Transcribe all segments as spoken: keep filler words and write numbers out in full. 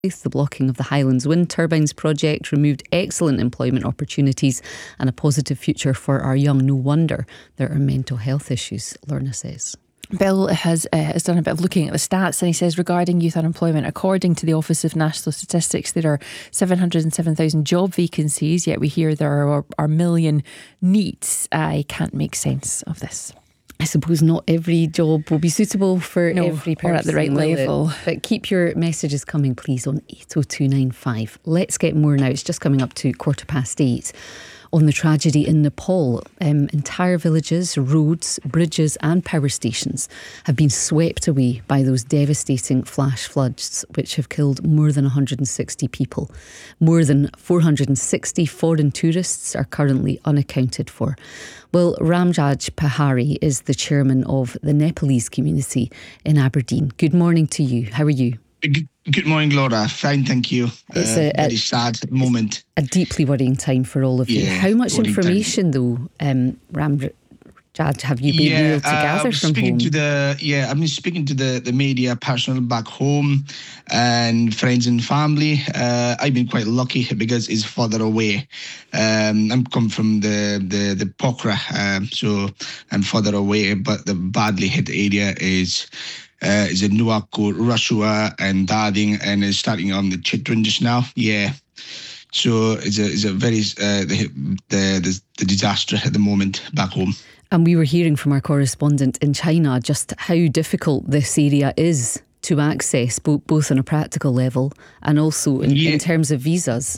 The blocking of the Highlands Wind Turbines project removed excellent employment opportunities and a positive future for our young. No wonder there are mental health issues, Lorna says. Bill has, uh, has done a bit of looking at the stats, and he says regarding youth unemployment, according to the Office of National Statistics, there are seven hundred seven thousand job vacancies, yet we hear there are a million needs. I can't make sense of this. I suppose not every job will be suitable for no, every person. Or at the right level. It? But keep your messages coming, please, on eight oh two nine five. Let's get more now. It's just coming up to quarter past eight. On the tragedy in Nepal, um, entire villages, roads, bridges and power stations have been swept away by those devastating flash floods which have killed more than one hundred sixty people. More than four hundred sixty foreign tourists are currently unaccounted for. Well, Ramjaj Pahari is the chairman of the Nepalese community in Aberdeen. Good morning to you. How are you? Good morning, Laura. Fine, thank you. It's uh, a, very a sad moment. A deeply worrying time for all of you. Yeah, How much information, time. though, um, Ramjad, have you been yeah, able to uh, gather I'm from speaking home? To the, yeah, I've been speaking to the, the media personnel back home and friends and family. Uh, I've been quite lucky because it's further away. Um, I'm come from the the the Pokhara, um, so I'm further away. But the badly hit area is. Uh, is in Nuwako, Rashua and Darding, and is starting on the Chitwan just now. Yeah. So it's a, it's a very, uh, the, the, the, the disaster at the moment back home. And we were hearing from our correspondent in China just how difficult this area is to access, both, both on a practical level and also in, yeah. in terms of visas.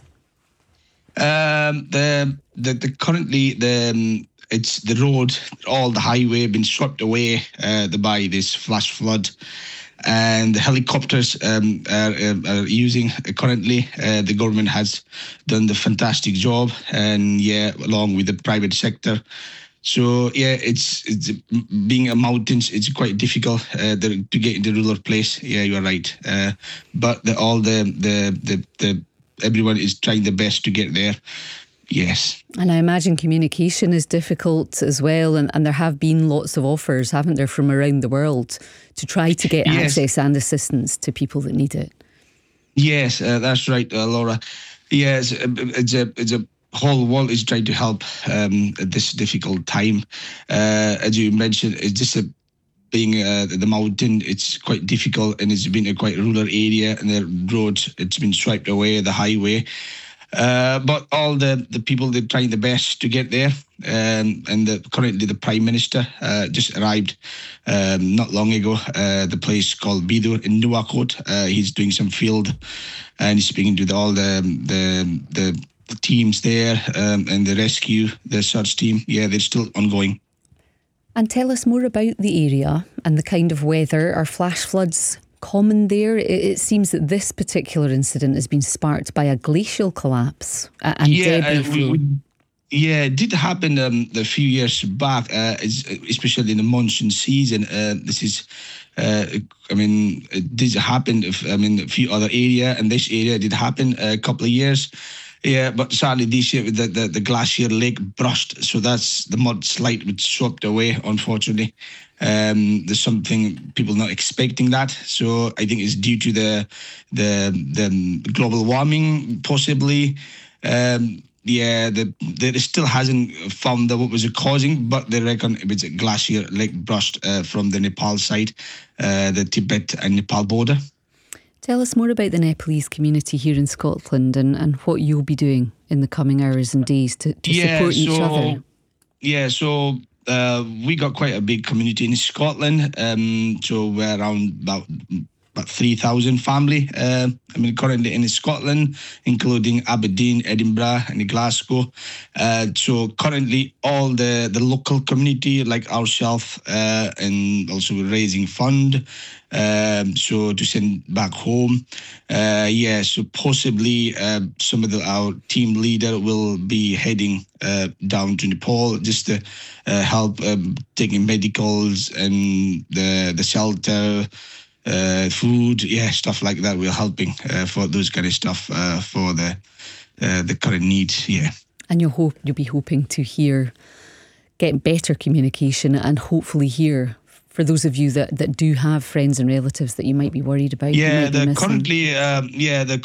Um, the, the, the currently, the, um, it's the road, all the highway been swept away uh, by this flash flood, and the helicopters um, are, are using currently. Uh, the government has done the fantastic job, and yeah, along with the private sector. So yeah, it's it's being a mountains. It's quite difficult uh, the, to get into the rural place. Yeah, you are right. Uh, but the, all the, the the the everyone is trying their best to get there. Yes. And I imagine communication is difficult as well, and, and there have been lots of offers, haven't there, from around the world to try to get yes. access and assistance to people that need it. Yes, uh, that's right, uh, Laura. Yes, it's a it's a whole world is trying to help um, at this difficult time. Uh, as you mentioned, it's just a being uh, the mountain, it's quite difficult, and it's been a quite rural area, and the road, it's been swept away, the highway. Uh, but all the, the people, they're trying their best to get there. Um, and the, currently the Prime Minister uh, just arrived um, not long ago. Uh, the place called Bidur in Nuwakot. Uh, he's doing some field, and he's speaking to the, all the, the the the teams there um, and the rescue, the search team. Yeah, they're still ongoing. And tell us more about the area and the kind of weather. Are flash floods common there? It seems that this particular incident has been sparked by a glacial collapse and yeah, debris uh, flow. We, we, yeah, it did happen um, a few years back, uh, especially in the monsoon season. Uh, this is, uh, I mean, it did happen. If, I mean, a few other area, and this area did happen a couple of years. Yeah, but sadly this year the, the, the glacier lake burst, so that's the mudslide which swept away, unfortunately. Um, there's something people not expecting that, so I think it's due to the the, the global warming, possibly. Um, yeah, the, the, it still hasn't found out what was it causing, but they reckon it was a glacier lake burst uh, from the Nepal side, uh, the Tibet and Nepal border. Tell us more about the Nepalese community here in Scotland and, and what you'll be doing in the coming hours and days to, to yeah, support each so, other. Yeah, so uh, we got quite a big community in Scotland. Um, so we're around about about three thousand family. Uh, I mean, currently in Scotland, including Aberdeen, Edinburgh, and Glasgow. Uh, so currently, all the, the local community, like ourselves, uh, and also raising fund. Um, so to send back home, uh, yeah. So possibly uh, some of the, our team leader will be heading uh, down to Nepal just to uh, help um, taking medicals and the the shelter. Uh, food, yeah, stuff like that. We're helping uh, for those kind of stuff uh, for the uh, the current needs, yeah. And you'll hope you'll be hoping to hear, get better communication, and hopefully hear for those of you that, that do have friends and relatives that you might be worried about. Yeah, the currently, um, yeah, the